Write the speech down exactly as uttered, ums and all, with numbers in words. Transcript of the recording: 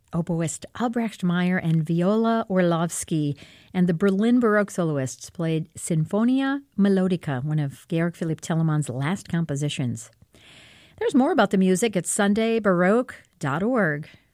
Oboist Albrecht Meyer and Viola Orlovsky, and the Berlin Baroque soloists played Sinfonia Melodica, one of Georg Philipp Telemann's last compositions. There's more about the music at sunday baroque dot org.